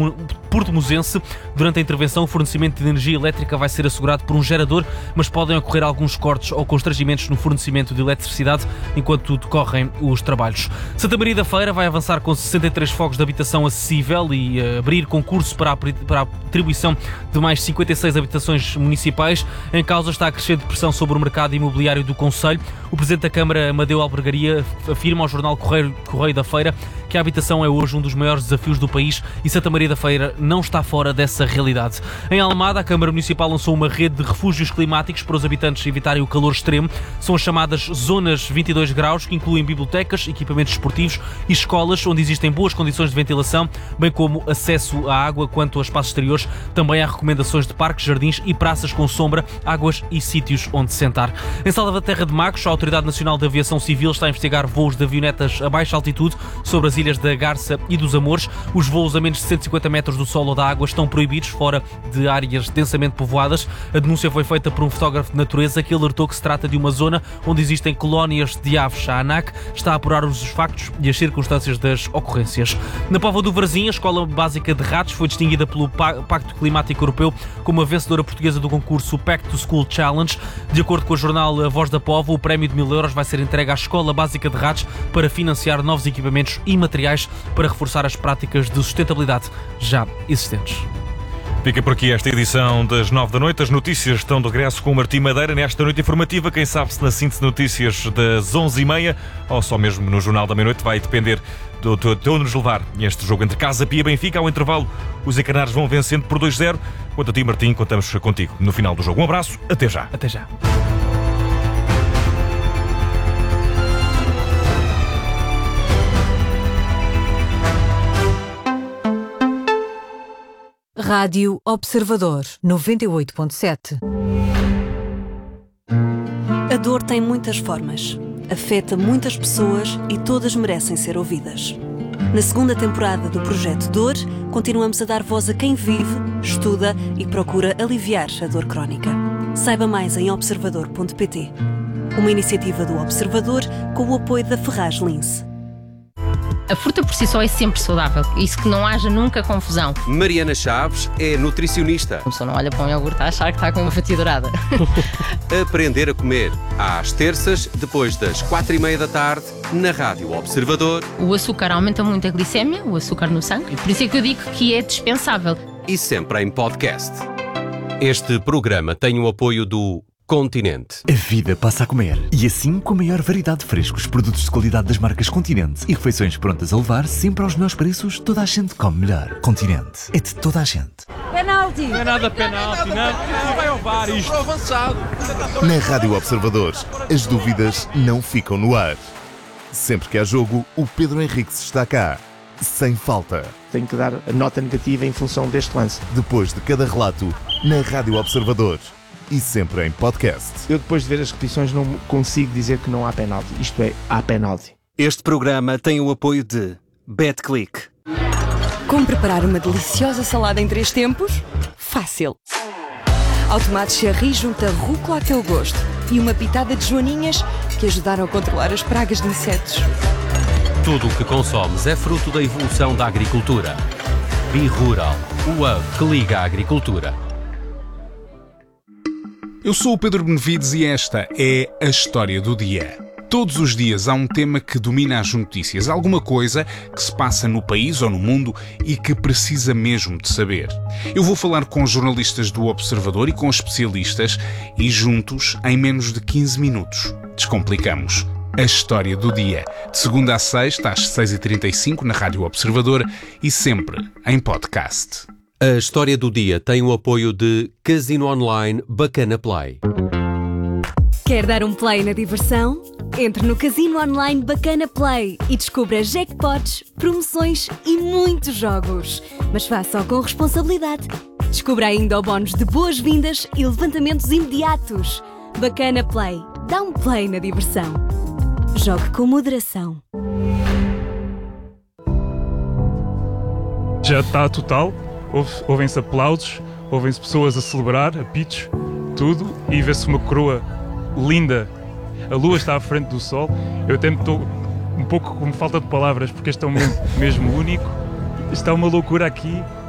porto-mosense. Durante a intervenção, o fornecimento de energia elétrica vai ser assegurado por um gerador, mas podem ocorrer alguns cortes ou constrangimentos no fornecimento de eletricidade enquanto decorrem os trabalhos. Santa Maria da Feira vai avançar com 63 fogos de habitação acessível e abrir concurso para a atribuição de mais 56 habitações municipais. Em causa está a crescente pressão sobre o mercado imobiliário do concelho. O Presidente da Câmara, Amadeu Albergaria, afirma ao jornal Correio da Feira que a habitação é hoje um dos maiores desafios do país e Santa Maria da Feira não está fora dessa realidade. Em Almada, a Câmara Municipal lançou uma rede de refúgios climáticos para os habitantes evitarem o calor extremo. São as chamadas zonas 22 graus, que incluem bibliotecas, equipamentos esportivos e escolas onde existem boas condições de ventilação, bem como acesso à água. Quanto a espaços exteriores, também há recomendações de parques, jardins e praças com sombra, águas e sítios onde sentar. Em Salvaterra de Magos, a Autoridade Nacional de Aviação Civil está a investigar voos de avionetas a baixa altitude sobre as ilhas da Garça e dos Amores. Os voos a menos de 150 metros do solo ou da água estão proibidos fora de áreas densamente povoadas. A denúncia foi feita por um fotógrafo de natureza que alertou que se trata de uma zona onde existem colónias de aves. A ANAC está a apurar os factos e as circunstâncias das ocorrências. Na Póvoa do Varzim, a Escola Básica de Ratos foi distinguida pelo Pacto Climático Europeu como a vencedora portuguesa do concurso Pact to School Challenge. De acordo com o jornal A Voz da Póvoa, o prémio de 1.000 euros vai ser entregue à Escola Básica de Ratos para financiar novos equipamentos e materiais para reforçar as práticas de sustentabilidade já existentes. Fica por aqui esta edição das 9 da noite. As notícias estão de regresso com o Martim Madeira nesta noite informativa. Quem sabe se na síntese de notícias das 11h30 ou só mesmo no Jornal da Meia-Noite, vai depender de onde nos levar este jogo entre Casa Pia e Benfica. Ao intervalo, os encarnados vão vencendo por 2-0. Quanto a ti, Martim, contamos contigo no final do jogo. Um abraço, até já. Até já. Rádio Observador 98.7. A dor tem muitas formas, afeta muitas pessoas e todas merecem ser ouvidas. Na segunda temporada do Projeto Dor, continuamos a dar voz a quem vive, estuda e procura aliviar a dor crónica. Saiba mais em observador.pt. Uma iniciativa do Observador com o apoio da Ferraz Lince. A fruta por si só é sempre saudável, isso que não haja nunca confusão. Mariana Chaves é nutricionista. A pessoa não olha para um iogurte a achar que está com uma fatia dourada. Aprender a comer, às terças, depois das 4h30 da tarde, na Rádio Observador. O açúcar aumenta muito a glicémia, o açúcar no sangue, por isso é que eu digo que é dispensável. E sempre em podcast. Este programa tem o apoio do Continente. A vida passa a comer. E assim, com a maior variedade de frescos, produtos de qualidade das marcas Continente e refeições prontas a levar, sempre aos melhores preços, toda a gente come melhor. Continente. É de toda a gente. Penalti! Não é nada penalti, não vai ao VAR isto. Avançado. Na Rádio Observador, as dúvidas não ficam no ar. Sempre que há jogo, o Pedro Henriques está cá. Sem falta. Tenho que dar a nota negativa em função deste lance. Depois de cada relato, na Rádio Observador. E sempre em podcast. Eu, depois de ver as repetições, não consigo dizer que não há penalti. Isto é, há penalti. Este programa tem o apoio de BetClick. Como preparar uma deliciosa salada em 3 tempos? Fácil. Ao tomate cherry junta rúcula a teu gosto e uma pitada de joaninhas que ajudaram a controlar as pragas de insetos. Tudo o que consomes é fruto da evolução da agricultura. BeRural, o hub que liga a agricultura. Eu sou o Pedro Benevides e esta é a História do Dia. Todos os dias há um tema que domina as notícias, alguma coisa que se passa no país ou no mundo e que precisa mesmo de saber. Eu vou falar com jornalistas do Observador e com especialistas e juntos, em menos de 15 minutos, descomplicamos a História do Dia. De segunda a sexta, às 6h35 na Rádio Observador e sempre em podcast. A História do Dia tem o apoio de Casino Online Bacana Play. Quer dar um play na diversão? Entre no Casino Online Bacana Play e descubra jackpots, promoções e muitos jogos. Mas faça-o com responsabilidade. Descubra ainda o bónus de boas-vindas e levantamentos imediatos. Bacana Play. Dá um play na diversão. Jogue com moderação. Já está total. Ouvem-se aplausos, ouvem-se pessoas a celebrar, apitos, tudo, e vê-se uma coroa linda. A lua está à frente do sol. Eu até estou um pouco com falta de palavras, porque este é um momento mesmo único. Está uma loucura aqui.